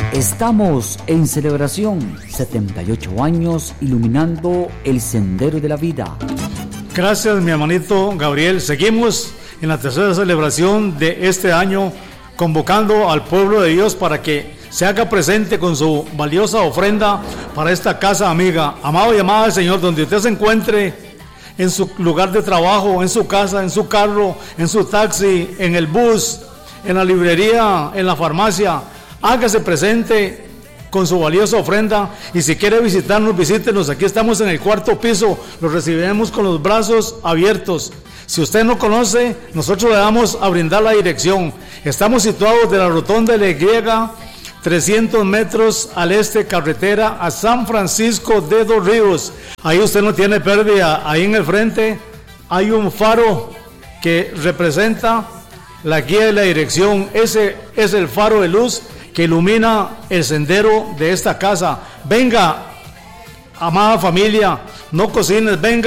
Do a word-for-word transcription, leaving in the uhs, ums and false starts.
Estamos en celebración, setenta y ocho años iluminando el sendero de la vida. Gracias, mi hermanito Gabriel. Seguimos en la tercera celebración de este año, convocando al pueblo de Dios para que se haga presente con su valiosa ofrenda para esta casa amiga. Amado y amada del Señor, donde usted se encuentre, en su lugar de trabajo, en su casa, en su carro, en su taxi, en el bus, en la librería, en la farmacia, hágase presente con su valiosa ofrenda. Y si quiere visitarnos, visítenos. Aquí estamos en el cuarto piso, los recibiremos con los brazos abiertos. Si usted no conoce, nosotros le vamos a brindar la dirección. Estamos situados de la rotonda de la Y, trescientos metros al este, carretera a San Francisco de Dos Ríos. Ahí usted no tiene pérdida. Ahí en el frente hay un faro que representa la guía de la dirección. Ese es el faro de luz que ilumina el sendero de esta casa. Venga, amada familia, no cocines, venga.